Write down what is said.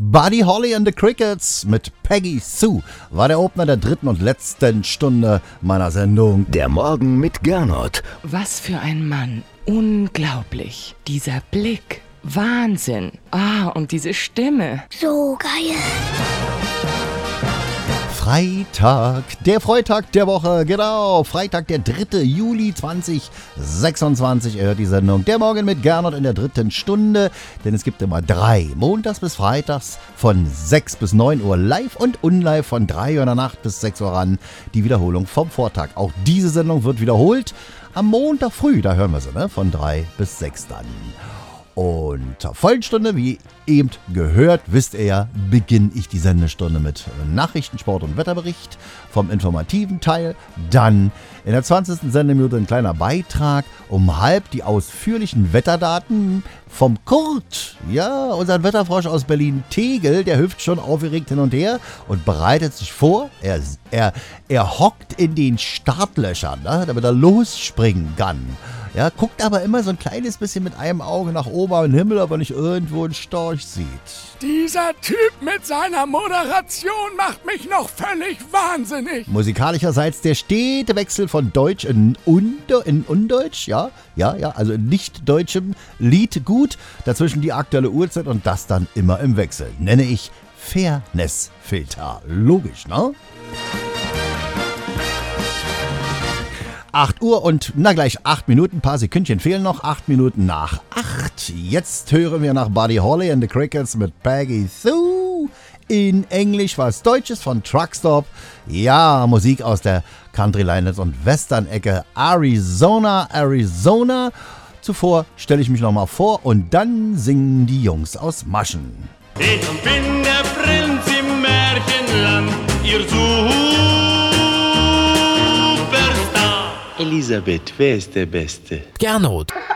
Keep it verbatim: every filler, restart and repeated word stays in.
Buddy Holly and the Crickets mit Peggy Sue war der Opener der dritten und letzten Stunde meiner Sendung. Der Morgen mit Gernot. Was für ein Mann. Unglaublich. Dieser Blick. Wahnsinn. Ah, und diese Stimme. So geil. Freitag, der Freitag der Woche, genau, Freitag, der dritte Juli zweitausendsechsundzwanzig, ihr hört die Sendung Der Morgen mit Gernot in der dritten Stunde, denn es gibt immer drei, montags bis freitags von sechs bis neun Uhr live und unlive von drei Uhr in der Nacht bis sechs Uhr ran, die Wiederholung vom Vortag. Auch diese Sendung wird wiederholt am Montag früh, da hören wir sie, ne? Von drei bis sechs dann. Und zur vollen Stunde, wie eben gehört, wisst ihr ja, beginne ich die Sendestunde mit Nachrichten, Sport und Wetterbericht vom informativen Teil. Dann in der zwanzigsten Sendeminute ein kleiner Beitrag, um halb die ausführlichen Wetterdaten vom Kurt. Ja, unser Wetterfrosch aus Berlin-Tegel, der hüpft schon aufgeregt hin und her und bereitet sich vor. Er, er, er hockt in den Startlöchern, ne, damit er losspringen kann. Ja, guckt aber immer so ein kleines bisschen mit einem Auge nach oben am Himmel, aber nicht irgendwo einen Storch sieht. Dieser Typ mit seiner Moderation macht mich noch völlig wahnsinnig. Musikalischerseits der stete Wechsel von Deutsch in, Undo, in Undeutsch, ja, ja, ja, also in nicht deutschem Lied gut. Dazwischen die aktuelle Uhrzeit und das dann immer im Wechsel. Nenne ich Fairness-Filter. Logisch, ne? acht Uhr und na gleich acht Minuten, ein paar Sekündchen fehlen noch, acht Minuten nach acht. Jetzt hören wir nach Buddy Holly and the Crickets mit Peggy Sue. In Englisch was Deutsches von Truckstop. Ja, Musik aus der Country-Line und Western-Ecke Arizona, Arizona. Zuvor stelle ich mich nochmal vor und dann singen die Jungs aus Maschen. Ich bin der Prinz im Märchenland, ihr Superstar. Elisabeth, wer ist der Beste? Gernot.